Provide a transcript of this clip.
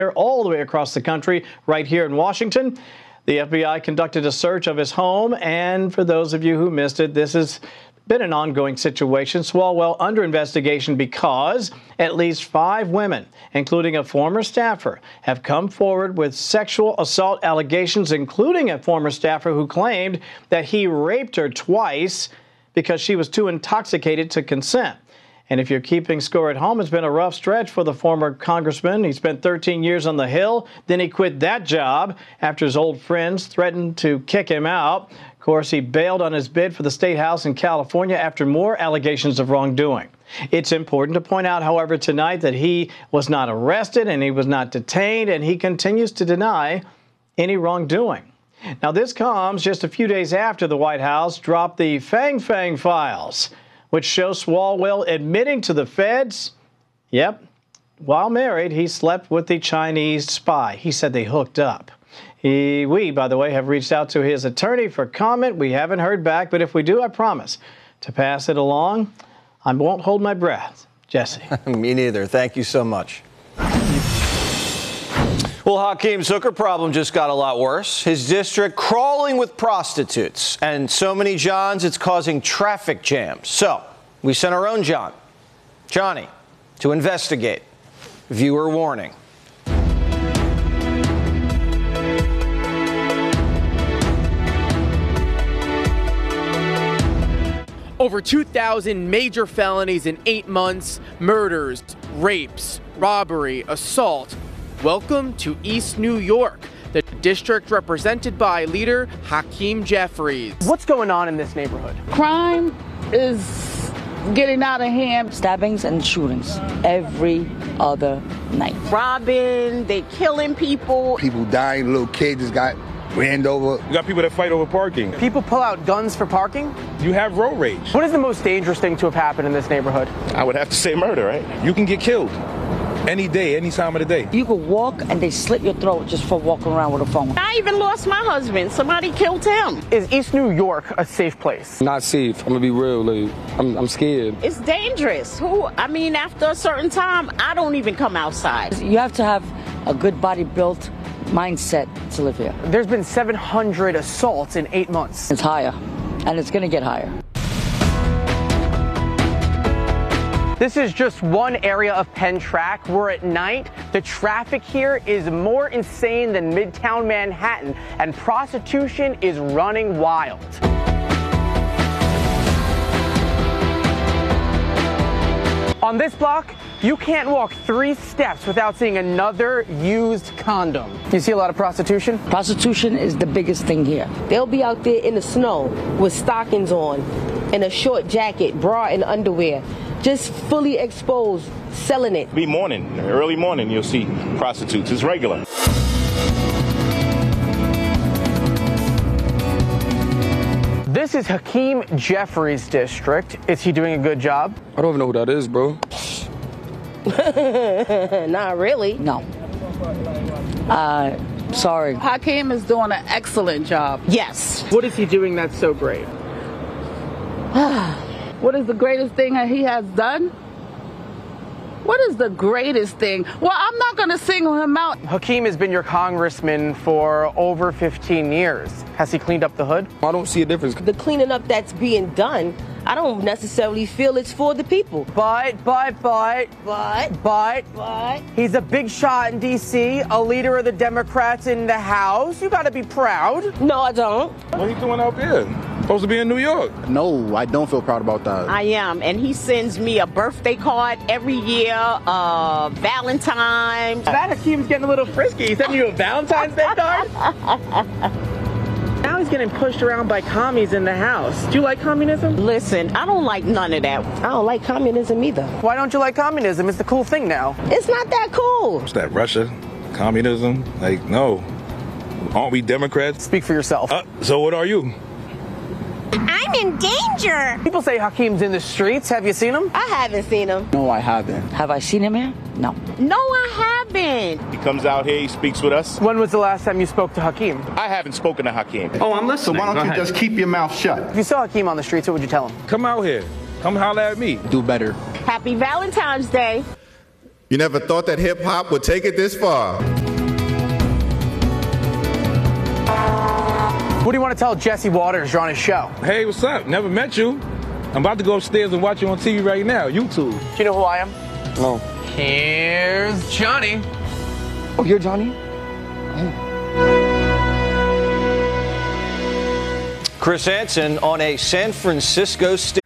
all the way across the country, right here in Washington. The FBI conducted a search of his home, and for those of you who missed it, this has been an ongoing situation. Swalwell under investigation because at least 5 women, including a former staffer, have come forward with sexual assault allegations, including a former staffer who claimed that he raped her twice because she was too intoxicated to consent. And if you're keeping score at home, it's been a rough stretch for the former congressman. He spent 13 years on the Hill. Then he quit that job after his old friends threatened to kick him out. Of course, he bailed on his bid for the state house in California after more allegations of wrongdoing. It's important to point out, however, tonight that he was not arrested and he was not detained, and he continues to deny any wrongdoing. Now, this comes just a few days after the White House dropped the Fang Fang files, which shows Swalwell admitting to the feds, yep, while married, he slept with the Chinese spy. He said they hooked up. We, by the way, have reached out to his attorney for comment. We haven't heard back, but if we do, I promise to pass it along. I won't hold my breath. Jesse. Me neither. Thank you so much. Well, Hakeem's hooker problem just got a lot worse. His district crawling with prostitutes. And so many Johns, it's causing traffic jams. So we sent our own Johnny, to investigate. Viewer warning. Over 2,000 major felonies in 8 months, murders, rapes, robbery, assault. Welcome to East New York, the district represented by leader Hakeem Jeffries. What's going on in this neighborhood? Crime is getting out of hand. Stabbings and shootings every other night. Robbing, they killing people. People dying, little kids just got ran over. You got people that fight over parking. People pull out guns for parking? You have road rage. What is the most dangerous thing to have happened in this neighborhood? I would have to say murder, right? You can get killed any day, any time of the day. You could walk and they slit your throat just for walking around with a phone. I even lost my husband. Somebody killed him. Is East New York a safe place? Not safe. I'm gonna be real. Like, I'm scared. It's dangerous. After a certain time, I don't even come outside. You have to have a good body built mindset to live here. There's been 700 assaults in 8 months. It's higher, and it's going to get higher. This is just one area of Penn Track where at night, the traffic here is more insane than Midtown Manhattan, and prostitution is running wild. On this block, you can't walk 3 steps without seeing another used condom. You see a lot of prostitution? Prostitution is the biggest thing here. They'll be out there in the snow with stockings on and a short jacket, bra and underwear, just fully exposed, selling it. Be morning, early morning, you'll see prostitutes. It's regular. This is Hakeem Jeffries' district. Is he doing a good job? I don't even know who that is, bro. Not really. No. Sorry. Hakeem is doing an excellent job. Yes. What is he doing that's so great? What is the greatest thing that he has done? What is the greatest thing? Well, I'm not going to single him out. Hakeem has been your congressman for over 15 years. Has he cleaned up the hood? I don't see a difference. The cleaning up that's being done, I don't necessarily feel it's for the people. But, he's a big shot in D.C., a leader of the Democrats in the House. You got to be proud. No, I don't. What are you doing out there? Supposed to be in New York. No, I don't feel proud about that. I am, and he sends me a birthday card every year, Valentine's. That Hakeem's getting a little frisky. He sent you a Valentine's Day card? Now he's getting pushed around by commies in the House. Do you like communism? Listen, I don't like none of that. I don't like communism either. Why don't you like communism? It's the cool thing now. It's not that cool. What's that, Russia? Communism? Like, no. Aren't we Democrats? Speak for yourself. So what are you? I'm in danger. People say Hakeem's in the streets. Have you seen him? I haven't seen him. No, I haven't. Have I seen him here? No. No, I haven't. He comes out here, he speaks with us. When was the last time you spoke to Hakeem? I haven't spoken to Hakeem. Oh, I'm listening. So why don't you just keep your mouth shut? If you saw Hakeem on the streets, what would you tell him? Come out here. Come holler at me. Do better. Happy Valentine's Day. You never thought that hip-hop would take it this far. What do you want to tell Jesse Waters? You're on his show. Hey, what's up? Never met you. I'm about to go upstairs and watch you on TV right now, YouTube. Do you know who I am? No. Here's Johnny. Oh, you're Johnny? Chris Hansen on a San Francisco stage.